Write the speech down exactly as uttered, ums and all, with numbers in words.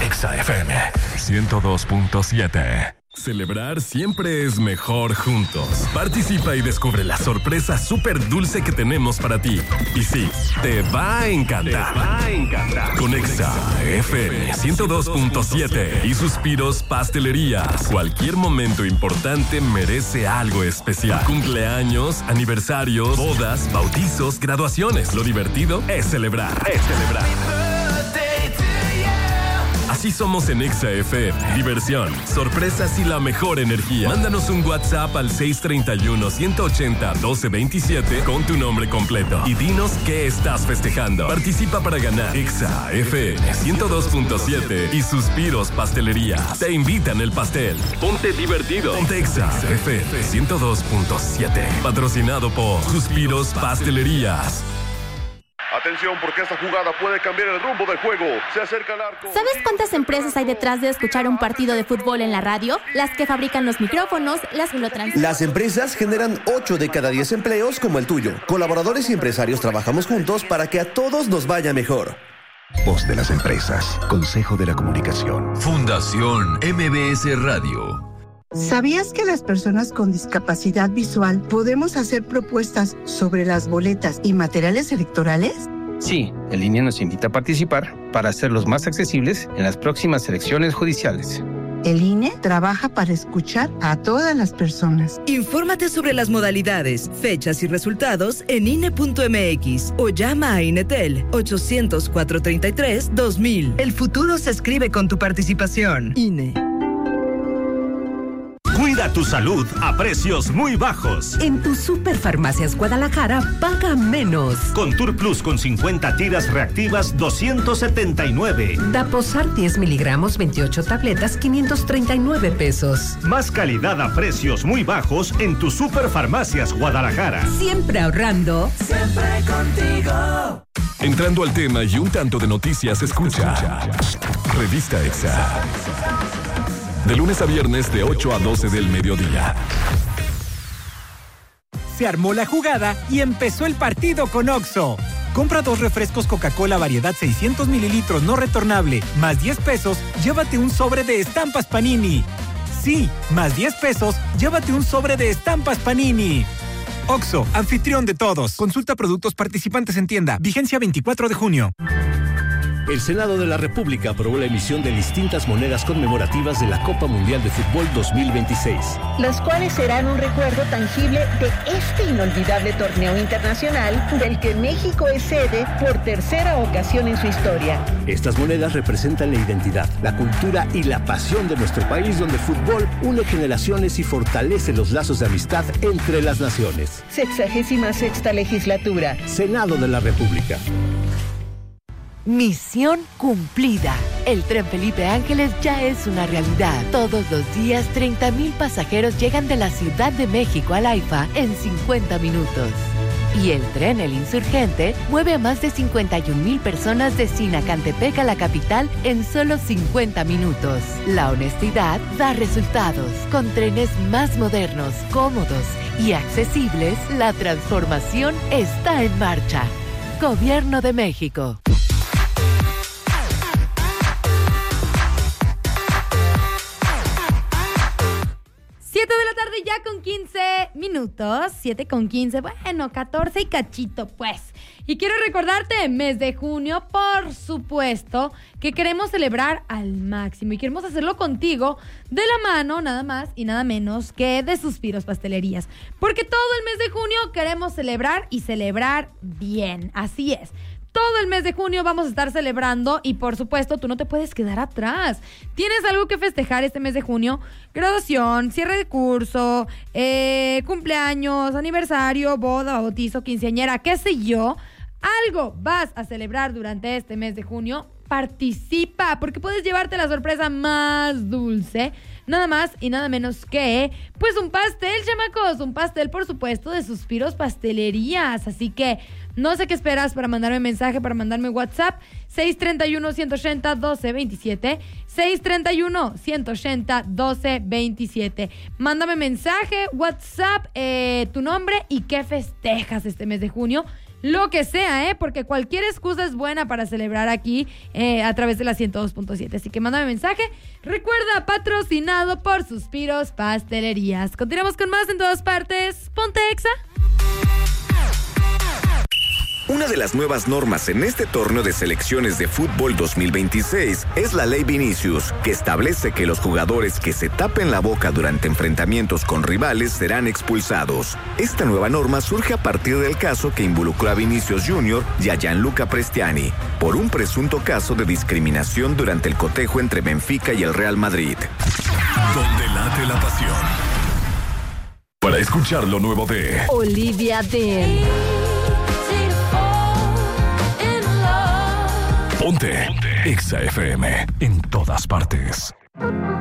Exa F M ciento dos punto siete. Celebrar siempre es mejor juntos. Participa y descubre la sorpresa súper dulce que tenemos para ti. Y sí, te va a encantar. Te va a encantar. Con Exa F M ciento dos punto siete y Suspiros Pastelerías. Cualquier momento importante merece algo especial. Cumpleaños, aniversarios, bodas, bautizos, graduaciones. Lo divertido es celebrar. Es celebrar. Así somos en Exa F M. Diversión, sorpresas y la mejor energía. Mándanos un WhatsApp al seis tres uno, uno ocho cero, uno dos dos siete con tu nombre completo y dinos qué estás festejando. Participa para ganar Exa F M ciento dos punto siete y Suspiros Pastelería. Te invitan el pastel. Ponte divertido. Ponte Exa F M ciento dos punto siete. Patrocinado por Suspiros Pastelerías. Atención, porque esta jugada puede cambiar el rumbo del juego. Se acerca el arco. ¿Sabes cuántas empresas hay detrás de escuchar un partido de fútbol en la radio? Las que fabrican los micrófonos, las que lo transmiten. Las empresas generan ocho de cada diez empleos como el tuyo. Colaboradores y empresarios trabajamos juntos para que a todos nos vaya mejor. Voz de las empresas. Consejo de la Comunicación. Fundación M B S Radio. ¿Sabías que las personas con discapacidad visual podemos hacer propuestas sobre las boletas y materiales electorales? Sí, el I N E nos invita a participar para hacerlos más accesibles en las próximas elecciones judiciales. El I N E trabaja para escuchar a todas las personas. Infórmate sobre las modalidades, fechas y resultados en I N E punto M X o llama a INETEL ochocientos, cuatrocientos treinta y tres, dos mil. El futuro se escribe con tu participación. I N E. Cuida tu salud a precios muy bajos. En tu Superfarmacias Guadalajara, paga menos. Con Tour Plus con cincuenta tiras reactivas, doscientos setenta y nueve. Daposar diez miligramos, veintiocho tabletas, quinientos treinta y nueve pesos. Más calidad a precios muy bajos en tu Superfarmacias Guadalajara. Siempre ahorrando. Siempre contigo. Entrando al tema y un tanto de noticias, escucha. Revista Exa. De lunes a viernes de ocho a doce del mediodía. Se armó la jugada y empezó el partido con Oxxo. Compra dos refrescos Coca-Cola variedad seiscientos mililitros no retornable, más diez pesos, llévate un sobre de estampas Panini. Sí, más diez pesos, llévate un sobre de estampas Panini. Oxxo, anfitrión de todos. Consulta productos participantes en tienda. Vigencia veinticuatro de junio. El Senado de la República aprobó la emisión de distintas monedas conmemorativas de la Copa Mundial de Fútbol dos mil veintiséis. Las cuales serán un recuerdo tangible de este inolvidable torneo internacional del que México es sede por tercera ocasión en su historia. Estas monedas representan la identidad, la cultura y la pasión de nuestro país, donde el fútbol une generaciones y fortalece los lazos de amistad entre las naciones. Sexagésima sexta legislatura. Senado de la República. Misión cumplida. El tren Felipe Ángeles ya es una realidad. Todos los días, treinta mil pasajeros llegan de la Ciudad de México al AIFA en cincuenta minutos. Y el tren El Insurgente mueve a más de cincuenta y un mil personas de Sinacantepec a la capital en solo cincuenta minutos. La honestidad da resultados. Con trenes más modernos, cómodos y accesibles, la transformación está en marcha. Gobierno de México. siete de la tarde ya con quince minutos, siete con quince, bueno, catorce y cachito pues. Y quiero recordarte, mes de junio, por supuesto, que queremos celebrar al máximo y queremos hacerlo contigo de la mano, nada más y nada menos que de Suspiros Pastelerías. Porque todo el mes de junio queremos celebrar y celebrar bien, así es. Todo el mes de junio vamos a estar celebrando y, por supuesto, tú no te puedes quedar atrás. ¿Tienes algo que festejar este mes de junio? Graduación, cierre de curso, eh, cumpleaños, aniversario, boda, bautizo, quinceañera, qué sé yo. Algo vas a celebrar durante este mes de junio. Participa, porque puedes llevarte la sorpresa más dulce. Nada más y nada menos que, pues, un pastel, chamacos. Un pastel, por supuesto, de Suspiros Pastelerías. Así que no sé qué esperas para mandarme mensaje, para mandarme WhatsApp. seis tres uno, uno ocho cero, uno dos dos siete. seis tres uno, uno ocho cero, uno dos dos siete. Mándame mensaje, WhatsApp, eh, tu nombre y qué festejas este mes de junio. lo que sea, ¿eh? Porque cualquier excusa es buena para celebrar aquí eh, a través de la ciento dos punto siete. Así que mándame mensaje. Recuerda, patrocinado por Suspiros Pastelerías. Continuamos con más en todas partes. Ponte Exa. Una de las nuevas normas en este torneo de selecciones de fútbol dos mil veintiséis es la Ley Vinicius, que establece que los jugadores que se tapen la boca durante enfrentamientos con rivales serán expulsados. Esta nueva norma surge a partir del caso que involucró a Vinicius junior y a Gianluca Prestiani por un presunto caso de discriminación durante el cotejo entre Benfica y el Real Madrid. Donde late la pasión. Para escuchar lo nuevo de Olivia Dean. Ponte, Ponte. Exa F M en todas partes.